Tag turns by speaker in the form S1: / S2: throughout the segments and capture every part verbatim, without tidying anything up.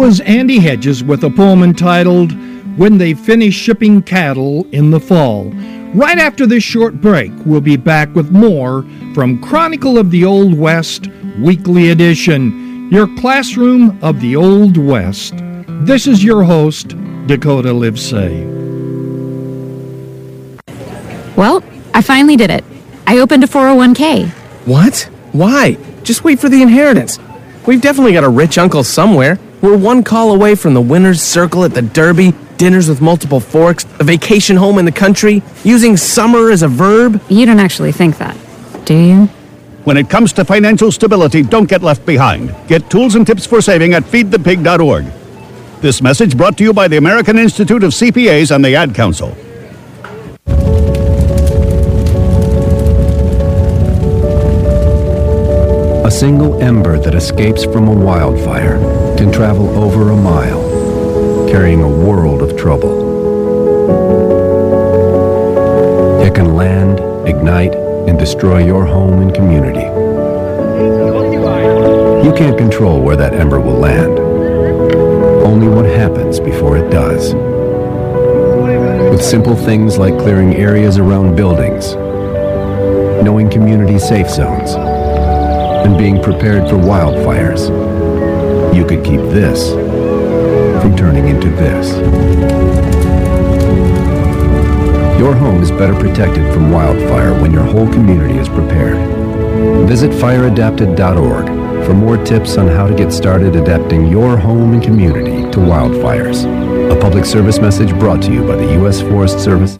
S1: was Andy Hedges with a poem entitled When They Finish Shipping Cattle in the Fall. Right after this short break, we'll be back with more from Chronicle of the Old West Weekly Edition, your classroom of the Old West. This is your host, Dakota Livesay.
S2: Well, I finally did it. I opened a four oh one k.
S3: What? Why? Just wait for the inheritance. We've definitely got a rich uncle somewhere. We're one call away from the winner's circle at the Derby, dinners with multiple forks, a vacation home in the country, using summer as a verb.
S2: You don't actually think that, do you?
S4: When it comes to financial stability, don't get left behind. Get tools and tips for saving at feed the pig dot org. This message brought to you by the American Institute of C P As and the Ad Council.
S5: A single ember that escapes from a wildfire can travel over a mile, carrying a world of trouble. It can land, ignite, and destroy your home and community. You can't control where that ember will land, only what happens before it does. With simple things like clearing areas around buildings, knowing community safe zones, and being prepared for wildfires, you could keep this from turning into this. Your home is better protected from wildfire when your whole community is prepared. Visit fire adapted dot org for more tips on how to get started adapting your home and community to wildfires. A public service message brought to you by the U S Forest Service.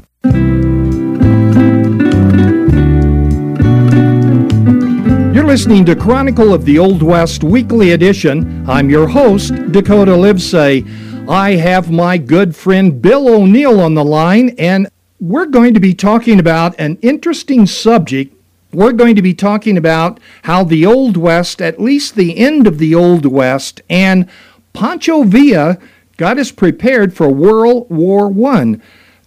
S1: Listening to Chronicle of the Old West Weekly Edition. I'm your host, Dakota Livesay. I have my good friend Bill O'Neill on the line, and we're going to be talking about an interesting subject. We're going to be talking about how the Old West, at least the end of the Old West, and Pancho Villa got us prepared for World War One.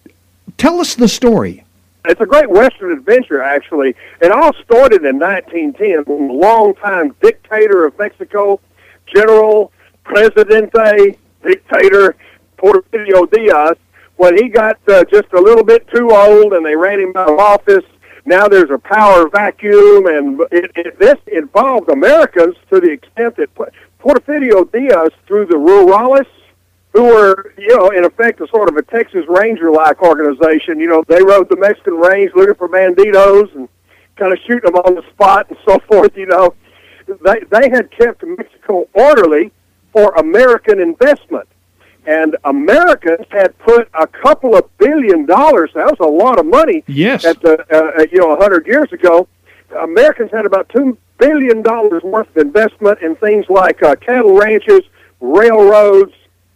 S1: Tell us the story.
S6: It's a great Western adventure, actually. It all started in nineteen ten when the longtime dictator of Mexico, General Presidente Dictator Porfirio Diaz, when he got uh, just a little bit too old and they ran him out of office. Now there's a power vacuum, and it, it, this involved Americans to the extent that Porfirio Diaz, through the Rurales, who were, you know, in effect, a sort of a Texas Ranger-like organization. You know, they rode the Mexican range looking for banditos and kind of shooting them on the spot and so forth, you know. They, they had kept Mexico orderly for American investment. And Americans had put a couple of billion dollars, that was a lot of money,
S1: yes,
S6: at the, uh, you know, one hundred years ago. Americans had about two billion dollars worth of investment in things like uh, cattle ranches, railroads,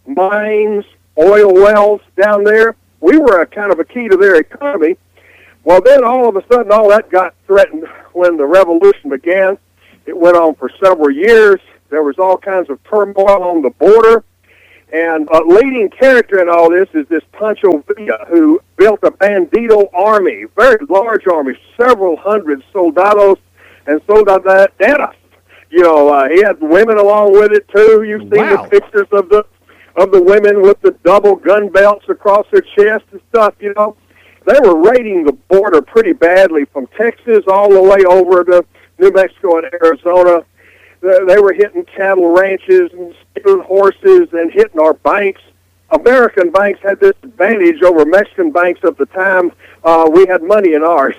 S6: mines, oil wells down there. We were a kind of a key to their economy. Well, then all of a sudden, all that got threatened when the revolution began. It went on for several years. There was all kinds of turmoil on the border. And a leading character in all this is this Pancho Villa, who built a bandito army, very large army, several hundred soldados and soldaderas. You know, uh, he had women along with it, too. You've seen
S1: Wow.
S6: the pictures of the of the women with the double gun belts across their chest and stuff, you know. They were raiding the border pretty badly from Texas all the way over to New Mexico and Arizona. They were hitting cattle ranches and stealing horses and hitting our banks. American banks had this advantage over Mexican banks of the time. Uh, we had money in ours.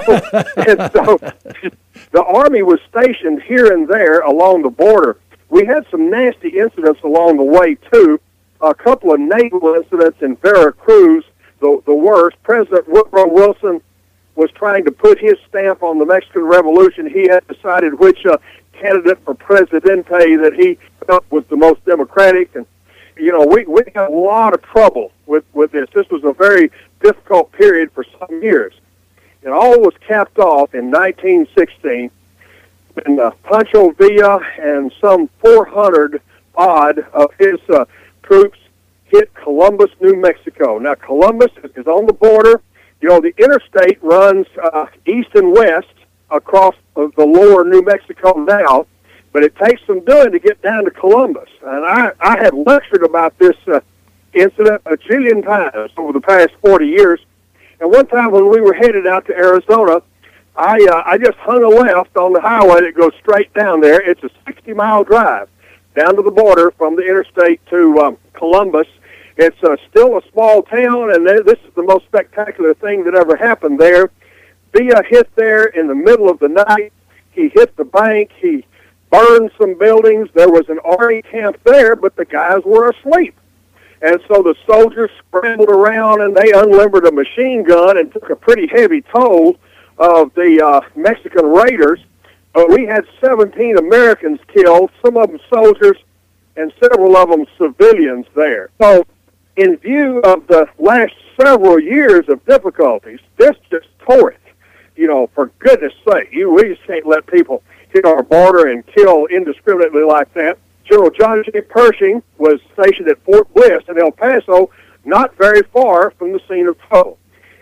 S6: And so the Army was stationed here and there along the border. We had some nasty incidents along the way, too. A couple of naval incidents in Veracruz, the, the worst. President Woodrow Wilson was trying to put his stamp on the Mexican Revolution. He had decided which uh, candidate for presidente that he felt was the most democratic. And, you know, we, we had a lot of trouble with, with this. This was a very difficult period for some years. It all was capped off in nineteen sixteen when uh, Pancho Villa and some four hundred odd of his uh, troops hit Columbus, New Mexico. Now, Columbus is on the border. You know, the interstate runs uh, east and west across uh, the lower New Mexico now, but it takes some doing to get down to Columbus. And I, I had lectured about this uh, incident a jillion times over the past forty years. And one time when we were headed out to Arizona, I uh, I just hung a left on the highway that goes straight down there. It's a sixty-mile drive down to the border from the interstate to um, Columbus. It's uh, still a small town, and this is the most spectacular thing that ever happened there. Villa hit there in the middle of the night. He hit the bank. He burned some buildings. There was an Army camp there, but the guys were asleep. And so the soldiers scrambled around, and they unlimbered a machine gun and took a pretty heavy toll of the uh, Mexican raiders. Uh, we had seventeen Americans killed, some of them soldiers, and several of them civilians there. So in view of the last several years of difficulties, this just tore it. You know, for goodness sake, you, we just can't let people hit our border and kill indiscriminately like that. General John J. Pershing was stationed at Fort Bliss in El Paso, not very far from the scene of trouble.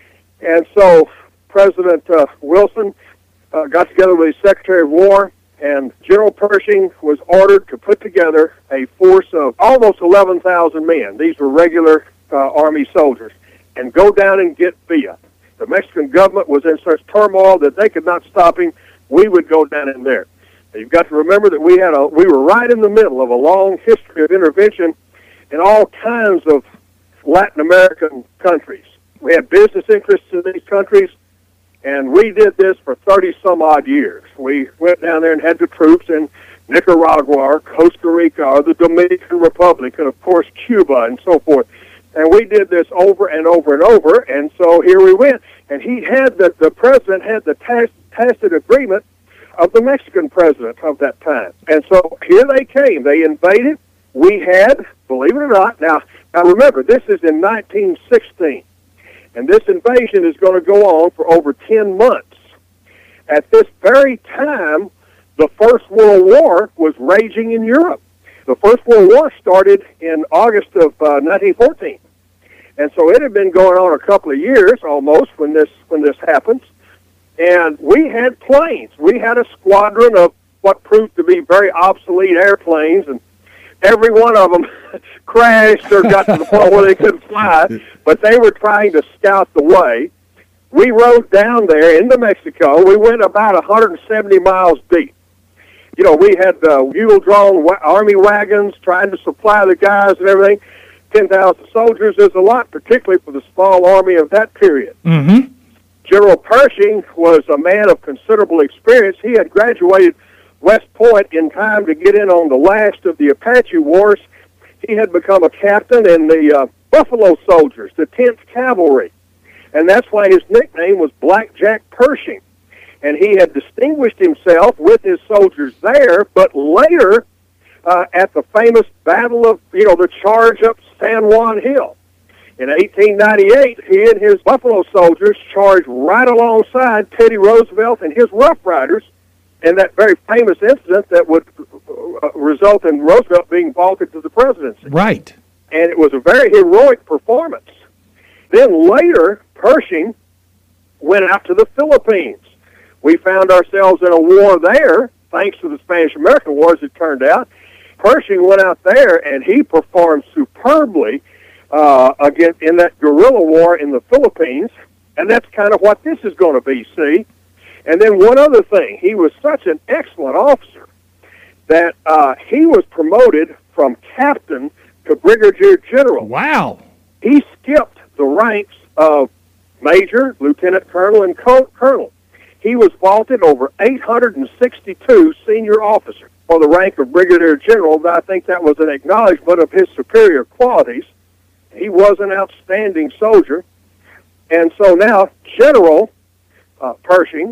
S6: And so President uh, Wilson uh, got together with the Secretary of War, and General Pershing was ordered to put together a force of almost eleven thousand men. These were regular uh, Army soldiers, and go down and get Villa. The Mexican government was in such turmoil that they could not stop him. We would go down in there. Now, you've got to remember that we had a we were right in the middle of a long history of intervention in all kinds of Latin American countries. We had business interests in these countries, and we did this for thirty-some-odd years. We went down there and had the troops in Nicaragua or Costa Rica or the Dominican Republic and, of course, Cuba and so forth. And we did this over and over and over, and so here we went. And he had the, the president had the tac- tacit agreement of the Mexican president of that time. And so here they came. They invaded. We had, believe it or not, now, now remember, this is in nineteen sixteen. And this invasion is going to go on for over ten months. At this very time, the First World War was raging in Europe. The First World War started in August of uh, nineteen fourteen. And so it had been going on a couple of years almost when this when this happens. And we had planes. We had a squadron of what proved to be very obsolete airplanes, and every one of them crashed or got to the point where they couldn't fly, but they were trying to scout the way. We rode down there into Mexico. We went about one hundred seventy miles deep. You know, we had uh, mule-drawn wa- army wagons trying to supply the guys and everything. ten thousand soldiers is a lot, particularly for the small army of that period.
S1: Mm-hmm.
S6: General Pershing was a man of considerable experience. He had graduated West Point in time to get in on the last of the Apache Wars. He had become a captain in the uh, Buffalo Soldiers, the tenth Cavalry, and that's why his nickname was Black Jack Pershing. And he had distinguished himself with his soldiers there, but later uh, at the famous battle of, you know, the charge up San Juan Hill. In eighteen ninety-eight, he and his Buffalo Soldiers charged right alongside Teddy Roosevelt and his Rough Riders in that very famous incident that would uh, result in Roosevelt being vaulted to the presidency.
S1: Right.
S6: And it was a very heroic performance. Then later, Pershing went out to the Philippines. We found ourselves in a war there, thanks to the Spanish-American War, as it turned out. Pershing went out there, and he performed superbly uh, against in that guerrilla war in the Philippines, and that's kind of what this is going to be, see? And then one other thing, he was such an excellent officer that uh, he was promoted from captain to brigadier general.
S1: Wow.
S6: He skipped the ranks of major, lieutenant colonel, and co- colonel. He was vaulted over eight hundred sixty-two senior officers for the rank of brigadier general. I think that was an acknowledgment of his superior qualities. He was an outstanding soldier. And so now General uh, Pershing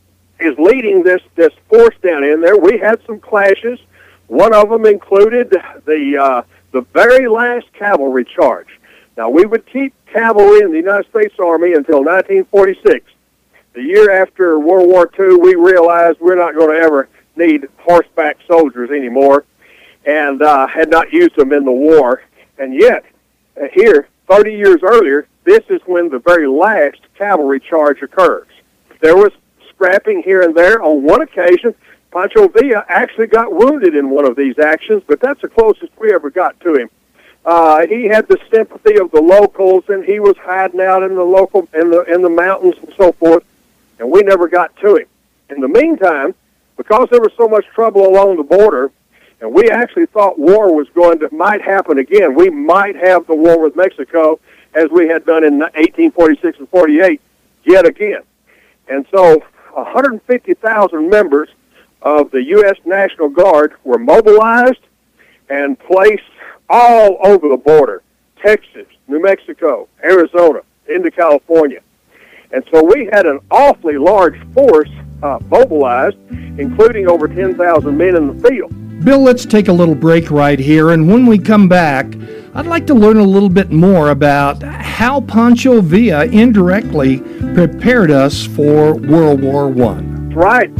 S6: is leading this, this force down in there. We had some clashes. One of them included the uh, the very last cavalry charge. Now, we would keep cavalry in the United States Army until nineteen forty-six. The year after World War Two, we realized we're not going to ever need horseback soldiers anymore, and uh, had not used them in the war. And yet, uh, here, thirty years earlier, this is when the very last cavalry charge occurs. There was scrapping here and there. On one occasion, Pancho Villa actually got wounded in one of these actions, but that's the closest we ever got to him. Uh, he had the sympathy of the locals, and he was hiding out in the local in the in the mountains and so forth, and we never got to him. In the meantime, because there was so much trouble along the border, and we actually thought war was going to might happen again. We might have the war with Mexico, as we had done in eighteen forty-six and forty-eight, yet again. And so one hundred fifty thousand members of the U S National Guard were mobilized and placed all over the border, Texas, New Mexico, Arizona, into California. And so we had an awfully large force uh, mobilized, including over ten thousand men in the field.
S1: Bill, let's take a little break right here, and when we come back, I'd like to learn a little bit more about how Pancho Villa indirectly prepared us for World War One.
S6: That's right.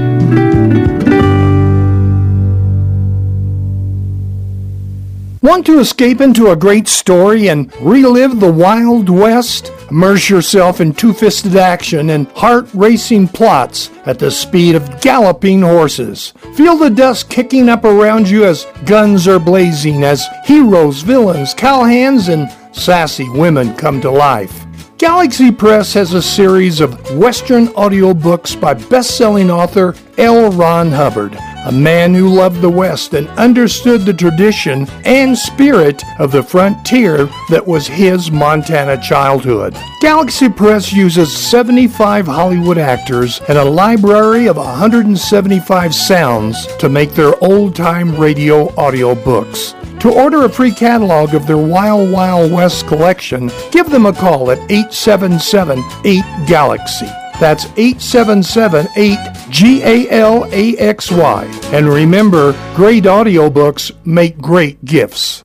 S1: Want to escape into a great story and relive the Wild West? Immerse yourself in two-fisted action and heart-racing plots at the speed of galloping horses. Feel the dust kicking up around you as guns are blazing, as heroes, villains, cowhands, and sassy women come to life. Galaxy Press has a series of Western audiobooks by best-selling author L. Ron Hubbard, a man who loved the West and understood the tradition and spirit of the frontier that was his Montana childhood. Galaxy Press uses seventy-five Hollywood actors and a library of one hundred seventy-five sounds to make their old-time radio audiobooks. To order a free catalog of their Wild Wild West collection, give them a call at eight seven seven, eight Galaxy. That's eight seven seven, eight G A L A X Y. And remember, great audiobooks make great gifts.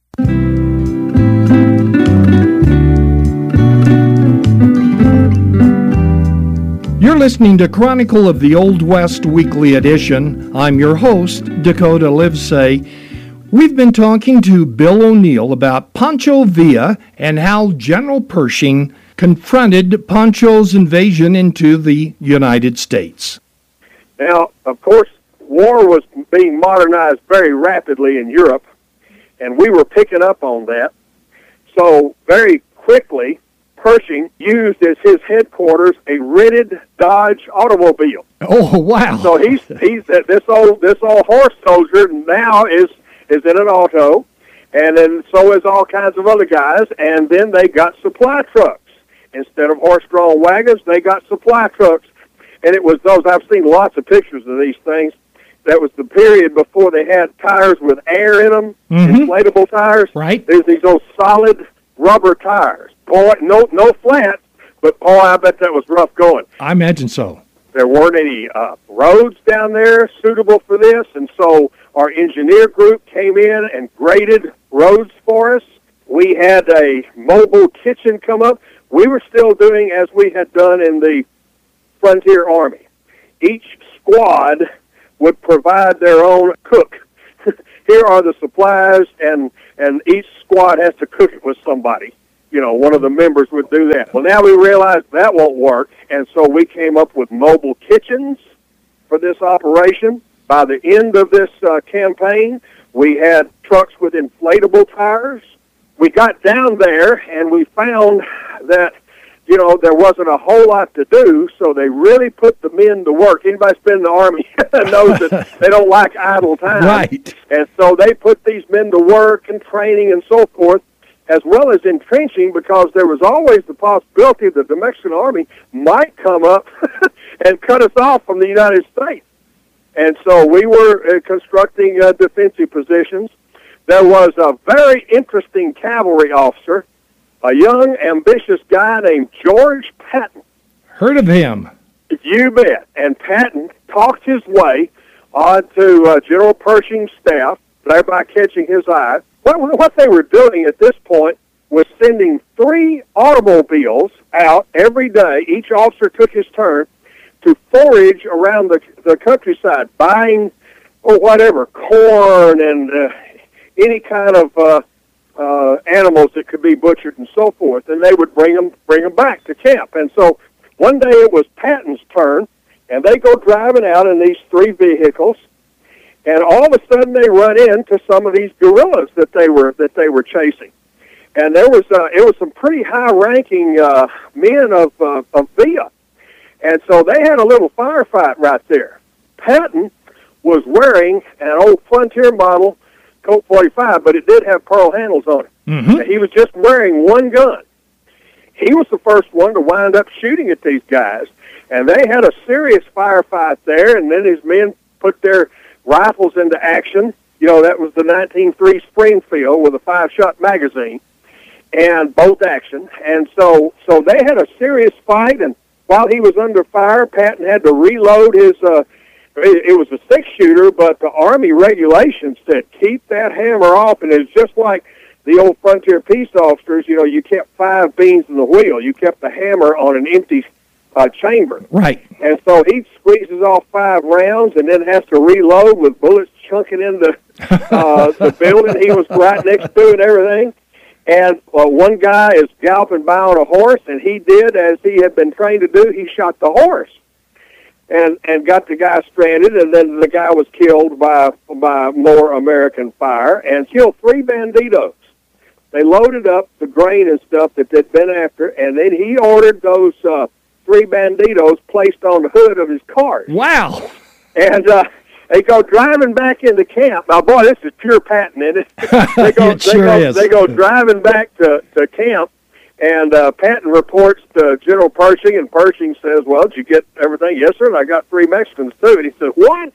S1: You're listening to Chronicle of the Old West Weekly Edition. I'm your host, Dakota Livesay. We've been talking to Bill O'Neill about Pancho Villa and how General Pershing confronted Pancho's invasion into the United States.
S6: Now, of course, war was being modernized very rapidly in Europe, and we were picking up on that. So very quickly, Pershing used as his headquarters a rented Dodge automobile.
S1: Oh, wow.
S6: So he's he's uh, this old this old horse soldier now is is in an auto, and then so is all kinds of other guys, and then they got supply trucks. Instead of horse-drawn wagons, they got supply trucks. And it was those, I've seen lots of pictures of these things. That was the period before they had tires with air in them, mm-hmm. inflatable tires.
S1: Right.
S6: There's these old solid rubber tires. Boy, no no flat, but boy, I bet that was rough going.
S1: I imagine so.
S6: There weren't any uh, roads down there suitable for this, and so our engineer group came in and graded roads for us. We had a mobile kitchen come up. We were still doing as we had done in the Frontier Army. Each squad would provide their own cook. Here are the supplies, and, and each squad has to cook it with somebody. You know, one of the members would do that. Well, now we realize that won't work, and so we came up with mobile kitchens for this operation. By the end of this uh, campaign, we had trucks with inflatable tires. We got down there, and we found that, you know, there wasn't a whole lot to do, so they really put the men to work. Anybody that's been in the Army knows that they don't like idle time.
S1: Right.
S6: And so they put these men to work and training and so forth, as well as entrenching, because there was always the possibility that the Mexican Army might come up and cut us off from the United States. And so we were uh, constructing uh, defensive positions. There was a very interesting cavalry officer, a young, ambitious guy named George Patton.
S1: Heard of him.
S6: You bet. And Patton talked his way onto uh, General Pershing's staff, thereby catching his eye. What, what they were doing at this point was sending three automobiles out every day. Each officer took his turn to forage around the, the countryside, buying, or whatever, corn and uh, any kind of uh, uh, animals that could be butchered and so forth, and they would bring them bring them back to camp. And so one day it was Patton's turn, And they go driving out in these three vehicles, and all of a sudden they run into some of these guerrillas that they were that they were chasing. And there was uh, it was some pretty high-ranking uh, men of uh, of Villa, and so they had a little firefight right there. Patton was wearing an old Frontier model Colt forty-five, but it did have pearl handles on it.
S1: Mm-hmm.
S6: He was just wearing one gun. He was the first one to wind up shooting at these guys, and they had a serious firefight there, and then his men put their rifles into action. You know, that was the nineteen three Springfield with a five-shot magazine, and bolt action. And so so they had a serious fight, and while he was under fire, Patton had to reload his, uh, it, it was a six-shooter, but the Army regulations said, keep that hammer off, and it's just like the old Frontier peace officers, you know, you kept five beans in the wheel. You kept the hammer on an empty uh, chamber.
S1: Right.
S6: And so he squeezes off five rounds and then has to reload with bullets chunking into uh, the building he was right next to and everything. And uh, one guy is galloping by on a horse, and he did as he had been trained to do. He shot the horse and and got the guy stranded, and then the guy was killed by by more American fire and killed three banditos. They loaded up the grain and stuff that they'd been after, and then he ordered those uh, three banditos placed on the hood of his car.
S1: Wow.
S6: And uh, they go driving back into camp. Now, boy, this is pure Patton, isn't it? They go,
S1: It sure
S6: they go,
S1: is.
S6: They go driving back to, to camp, and uh, Patton reports to General Pershing, and Pershing says, well, did you get everything? Yes, sir, and I got three Mexicans, too. And he said, what?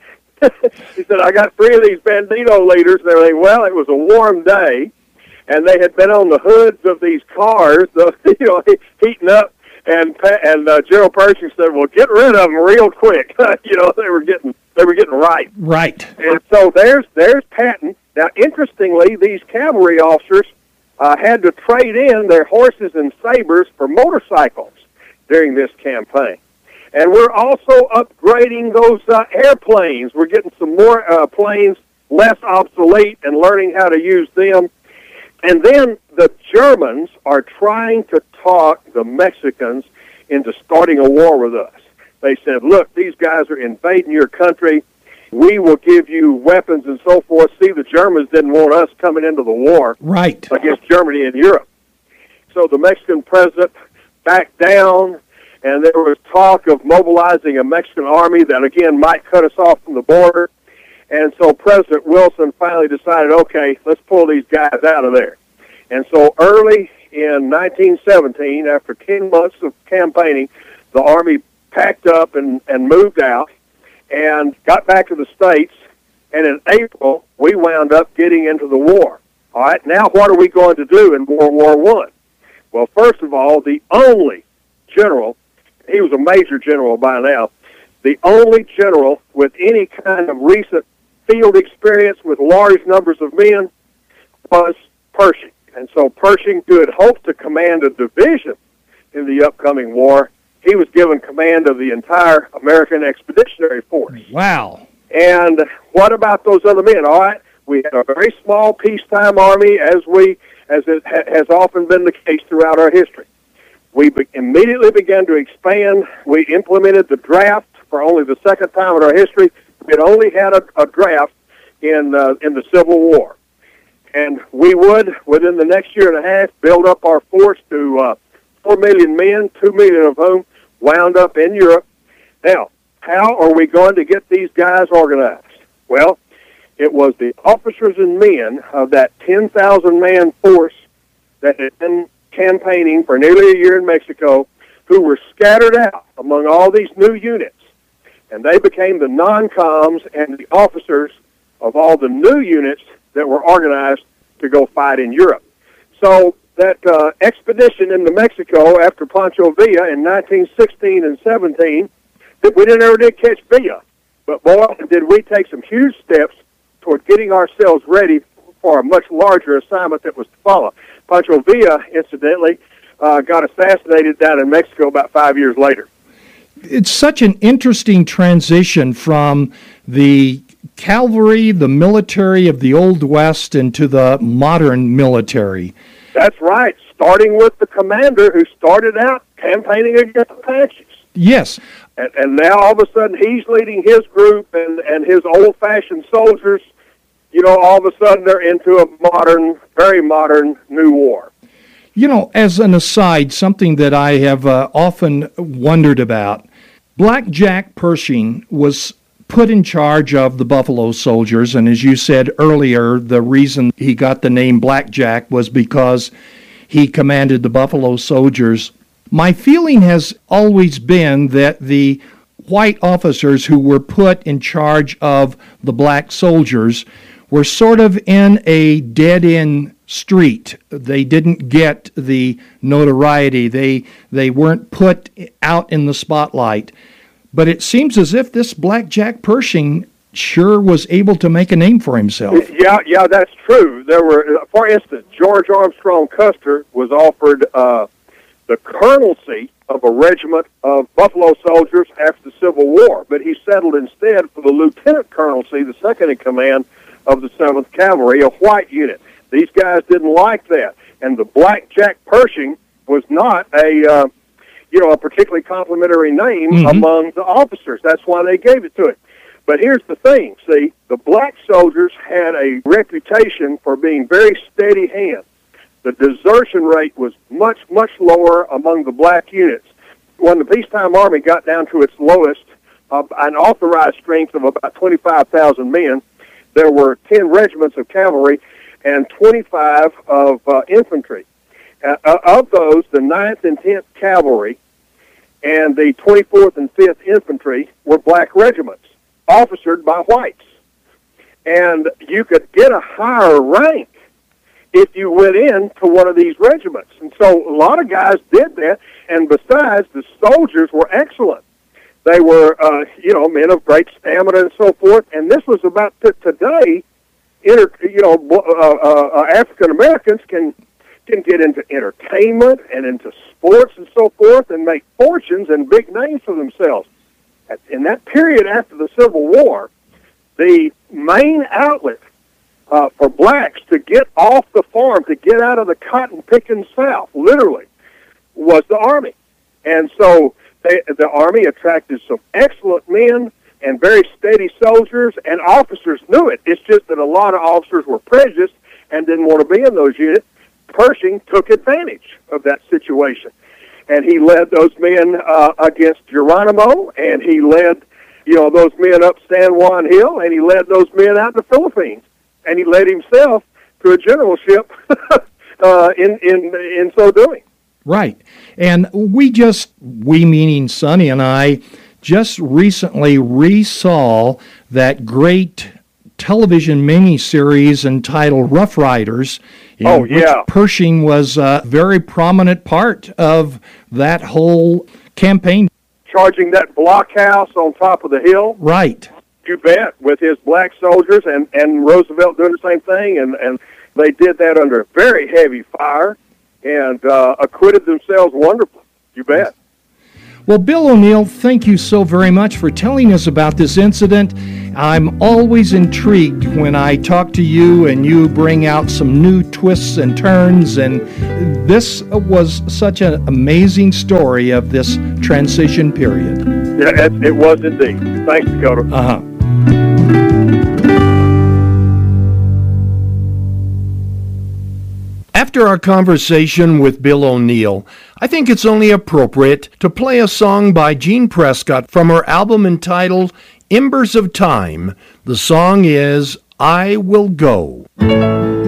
S6: He said, I got three of these bandito leaders and everything. Well, it was a warm day, and they had been on the hoods of these cars, uh, you know, heating up. And and uh, General Pershing said, "Well, get rid of them real quick." You know, they were getting they were getting ripe.
S1: Right.
S6: And so there's there's Patton. Now, interestingly, these cavalry officers uh, had to trade in their horses and sabers for motorcycles during this campaign. And we're also upgrading those uh, airplanes. We're getting some more uh, planes less obsolete and learning how to use them. And then the Germans are trying to talk the Mexicans into starting a war with us. They said, look, these guys are invading your country. We will give you weapons and so forth. See, the Germans didn't want us coming into the war
S1: Right.
S6: against Germany and Europe. So the Mexican president backed down, and there was talk of mobilizing a Mexican army that, again, might cut us off from the border. And so President Wilson finally decided, okay, let's pull these guys out of there. And so early in nineteen seventeen, after ten months of campaigning, the Army packed up and, and moved out and got back to the States. And in April, we wound up getting into the war. All right, now what are we going to do in World War One? Well, first of all, the only general, he was a major general by now, the only general with any kind of recent field experience with large numbers of men was Pershing. And so Pershing, who had hoped to command a division in the upcoming war, he was given command of the entire American Expeditionary Force.
S1: Wow.
S6: And what about those other men? All right, we had a very small peacetime army, as we as it ha- has often been the case throughout our history. We be- immediately began to expand. We implemented the draft for only the second time in our history. We had only had a, a draft in uh, in the Civil War. And we would, within the next year and a half, build up our force to uh, four million men, two million of whom wound up in Europe. Now, how are we going to get these guys organized? Well, it was the officers and men of that ten thousand man force that had been campaigning for nearly a year in Mexico who were scattered out among all these new units. And they became the non-coms and the officers of all the new units that were organized to go fight in Europe. So that uh, expedition into Mexico after Pancho Villa in nineteen sixteen and seventeen, that we never did catch Villa. But boy, did we take some huge steps toward getting ourselves ready for a much larger assignment that was to follow. Pancho Villa, incidentally, uh, got assassinated down in Mexico about five years later.
S1: It's such an interesting transition from the cavalry, the military of the Old West, into the modern military.
S6: That's right, starting with the commander who started out campaigning against Apaches.
S1: Yes.
S6: And, and now all of a sudden he's leading his group and, and his old-fashioned soldiers, you know, all of a sudden they're into a modern, very modern new war.
S1: You know, as an aside, something that I have uh, often wondered about, Black Jack Pershing was put in charge of the Buffalo Soldiers, and as you said earlier, the reason he got the name Black Jack was because he commanded the Buffalo Soldiers. My feeling has always been that the white officers who were put in charge of the black soldiers were sort of in a dead-end street. They didn't get the notoriety. They they weren't put out in the spotlight. But it seems as if this Black Jack Pershing sure was able to make a name for himself.
S6: Yeah, yeah, that's true. There were, for instance, George Armstrong Custer was offered uh, the colonelcy of a regiment of Buffalo Soldiers after the Civil War, but he settled instead for the lieutenant colonelcy, the second in command of the seventh Cavalry, a white unit. These guys didn't like that, and the Black Jack Pershing was not a, uh, you know, a particularly complimentary name mm-hmm. among the officers. That's why they gave it to him. But here's the thing, see, the black soldiers had a reputation for being very steady hands. The desertion rate was much, much lower among the black units. When the peacetime army got down to its lowest, uh, an authorized strength of about twenty-five thousand men, there were ten regiments of cavalry and twenty-five of uh, infantry. Uh, uh, of those, the ninth and tenth Cavalry and the twenty-fourth and fifth Infantry were black regiments, officered by whites. And you could get a higher rank if you went into one of these regiments. And so a lot of guys did that, and besides, the soldiers were excellent. They were, uh, you know, men of great stamina and so forth, and this was about t- today, inter- you know, uh, uh, African-Americans can, can get into entertainment and into sports and so forth and make fortunes and big names for themselves. In that period after the Civil War, the main outlet uh, for blacks to get off the farm, to get out of the cotton-picking South, literally, was the Army. And so they, the Army attracted some excellent men and very steady soldiers, and officers knew it. It's just that a lot of officers were prejudiced and didn't want to be in those units. Pershing took advantage of that situation. And he led those men uh, against Geronimo, and he led, you know, those men up San Juan Hill, and he led those men out in the Philippines, and he led himself to a generalship uh, in in in so doing.
S1: Right, and we just, we meaning Sonny and I, just recently resaw that great television miniseries entitled Rough Riders, in
S6: oh, yeah.
S1: which Pershing was a very prominent part of that whole campaign.
S6: Charging that blockhouse on top of the hill.
S1: Right.
S6: You bet, with his black soldiers, and, and Roosevelt doing the same thing, and, and they did that under very heavy fire and uh, acquitted themselves wonderfully. You bet.
S1: Well, Bill O'Neill, thank you so very much for telling us about this incident. I'm always intrigued when I talk to you and you bring out some new twists and turns, and this was such an amazing story of this transition period.
S6: Yeah, it, it was indeed. Thanks, Dakota.
S1: Uh-huh. After our conversation with Bill O'Neill, I think it's only appropriate to play a song by Jean Prescott from her album entitled Embers of Time. The song is I Will Go.